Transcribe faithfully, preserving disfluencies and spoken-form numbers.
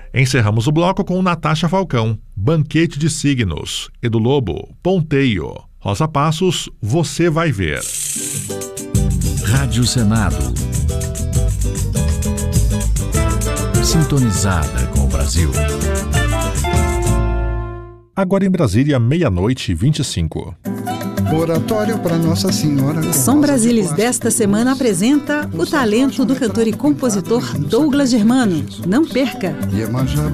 Encerramos o bloco com Natasha Falcão, Banquete de Signos, Edu Lobo, Ponteio, Rosa Passos, Você Vai Ver. Rádio Senado. Sintonizada com o Brasil. Agora em Brasília, meia-noite e vinte e cinco. Oratório para Nossa Senhora. O Som Brasilis desta semana apresenta o talento do cantor e compositor Douglas Germano. Não perca!